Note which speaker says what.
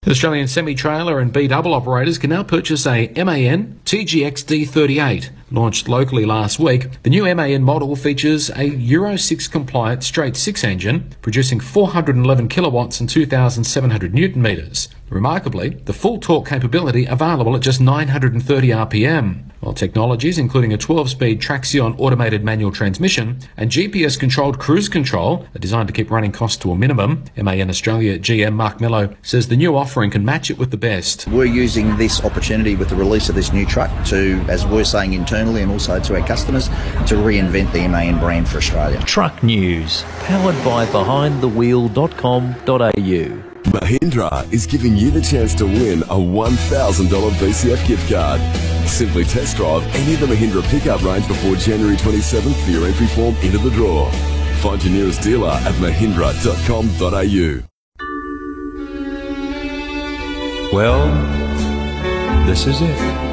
Speaker 1: Australian semi-trailer and B-double operators can now purchase a MAN TGX D38. Launched locally last week, the new MAN model features a Euro 6 compliant straight 6 engine, producing 411 kilowatts and 2,700 newton metres. Remarkably, the full torque capability available at just 930 RPM. While technologies including a 12-speed Traxion automated manual transmission and GPS-controlled cruise control are designed to keep running costs to a minimum, MAN Australia GM Mark Mello says the new offering can match it with the best.
Speaker 2: We're using this opportunity with the release of this new truck to, as we're saying internally and also to our customers, to reinvent the MAN brand for Australia.
Speaker 3: Truck News, powered by behindthewheel.com.au.
Speaker 4: Mahindra is giving you the chance to win a $1,000 BCF gift card. Simply test drive any of the Mahindra pickup range before January 27th for your entry form into the draw. Find your nearest dealer at mahindra.com.au.
Speaker 5: Well, this is it.